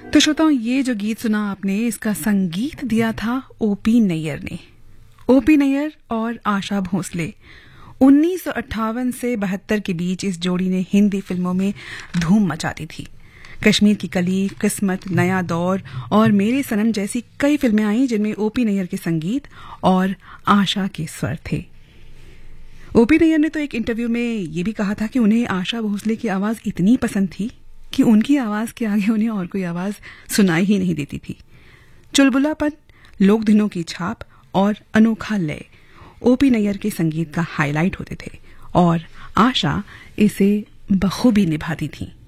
तो श्रोताओं, ये जो गीत सुना आपने, इसका संगीत दिया था ओपी नैयर ने। ओपी नैयर और आशा भोसले 1958 से 72 के बीच इस जोड़ी ने हिंदी फिल्मों में धूम मचा दी थी। कश्मीर की कली, किस्मत, नया दौर और मेरे सनम जैसी कई फिल्में आईं जिनमें ओपी नैयर के संगीत और आशा के स्वर थे। ओपी नैयर ने तो एक इंटरव्यू में ये भी कहा था कि उन्हें आशा भोसले की आवाज इतनी पसंद थी कि उनकी आवाज के आगे उन्हें और कोई आवाज सुनाई ही नहीं देती थी। चुलबुलापन, लोक धुनों की छाप और अनोखा लय ओपी नैयर के संगीत का हाईलाइट होते थे और आशा इसे बखूबी निभाती थी।